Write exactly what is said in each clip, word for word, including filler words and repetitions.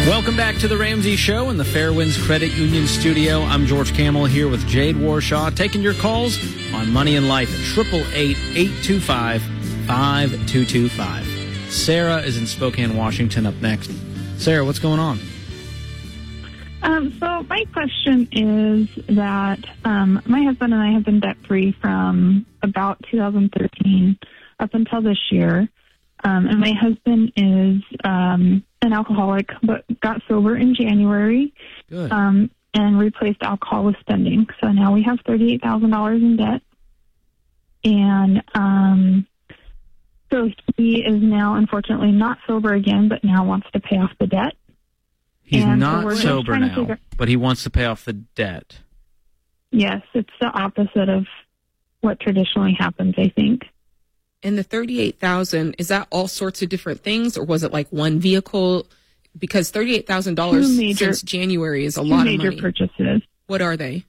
Welcome back to the Ramsey Show in the Fairwinds Credit Union studio. I'm George Camel here with Jade Warshaw, taking your calls on Money and Life at eight eight eight, eight two five, five two two five. Sarah is in Spokane, Washington, up next. Sarah, what's going on? Um, so my question is that um, my husband and I have been debt-free from about two thousand thirteen up until this year. Um, and my husband is um, an alcoholic, but got sober in January um, and replaced alcohol with spending. So now we have thirty-eight thousand dollars in debt. And um, so he is now, unfortunately, not sober again, but now wants to pay off the debt. He's and not so sober now, figure- but he wants to pay off the debt. Yes, it's the opposite of what traditionally happens, I think. And the thirty-eight thousand dollars, is that all sorts of different things, or was it like one vehicle? Because thirty-eight thousand dollars since January is a lot of money. Two major purchases. What are they?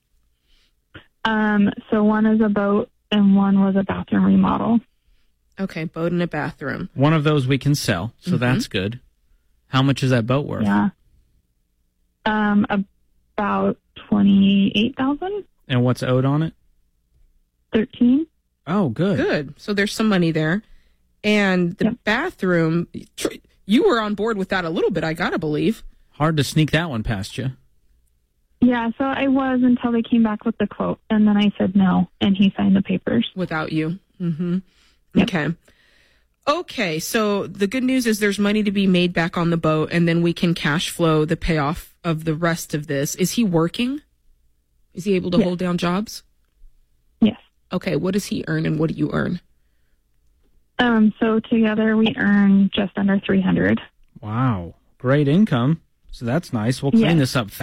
Um, so one is a boat and one was a bathroom remodel. Okay, boat and a bathroom. One of those we can sell, so mm-hmm. that's good. How much is that boat worth? Yeah. Um, about twenty-eight thousand dollars. And what's owed on it? thirteen. Oh, good. Good. So there's some money there. And the yep. bathroom, you were on board with that a little bit, I got to believe. Hard to sneak that one past you. Yeah, so I was until they came back with the quote. And then I said no, and he signed the papers. Without you. Mm-hmm. Yep. Okay. Okay, so the good news is there's money to be made back on the boat, and then we can cash flow the payoff of the rest of this. Is he working? Is he able to yes. hold down jobs? Yes. Okay, what does he earn and what do you earn? Um, so together we earn just under three hundred. Wow, great income. So that's nice. We'll clean yes. this up fast.